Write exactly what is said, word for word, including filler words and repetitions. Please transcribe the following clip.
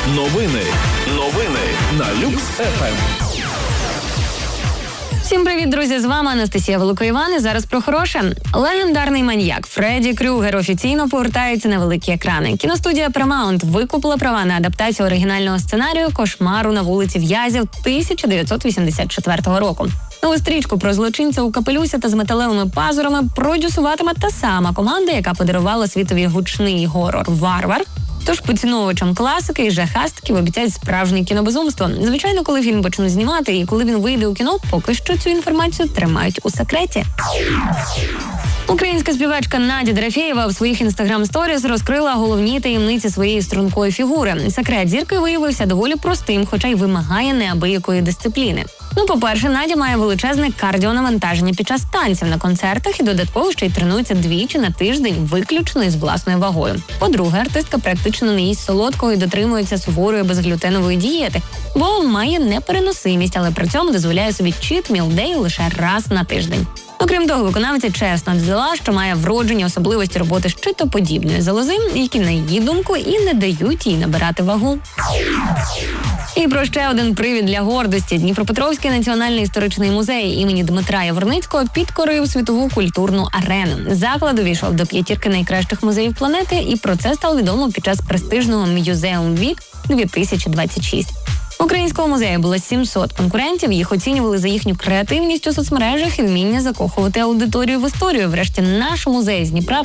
Новини. Новини на Люкс еф ем. Всім привіт, друзі! З вами Анастасія Великоїван. І зараз про хороше. Легендарний маньяк Фредді Крюгер офіційно повертається на великі екрани. Кіностудія Paramount викупила права на адаптацію оригінального сценарію «Кошмару на вулиці В'язів» тисяча дев'ятсот вісімдесят четвертого року. Нову стрічку про злочинця у капелюсі та з металевими пазурами продюсуватиме та сама команда, яка подарувала світові гучний горор «Варвар». Тож поціновувачам класики і жахастиків обіцяють справжнє кінобезумство. Звичайно, коли фільм почнуть знімати і коли він вийде у кіно, поки що цю інформацію тримають у секреті. Українська співачка Надя Дорофєєва в своїх інстаграм-сторіс розкрила головні таємниці своєї стрункої фігури. Секрет зірки виявився доволі простим, хоча й вимагає неабиякої дисципліни. Ну, по-перше, Надя має величезне кардіонавантаження під час танців на концертах і додатково ще й тренується двічі на тиждень виключно із власною вагою. По-друге, артистка практично не їсть солодкого і дотримується суворої безглютенової дієти, бо має непереносимість, але при цьому дозволяє собі чіт-міл дей лише раз на тиждень. Окрім того, виконавиця чесно додала, що має вроджені особливості роботи щитоподібної залози, які, на її думку, і не дають їй набирати вагу. І про ще один привід для гордості. Дніпропетровський національний історичний музей імені Дмитра Яворницького підкорив світову культурну арену. Заклад увійшов до п'ятірки найкращих музеїв планети, і про це стало відомо під час престижного Museum Week дві тисячі двадцять шість. В українському музеї було сімсот конкурентів, їх оцінювали за їхню креативність у соцмережах і вміння закохувати аудиторію в історію. Врешті наш музей з Дніпра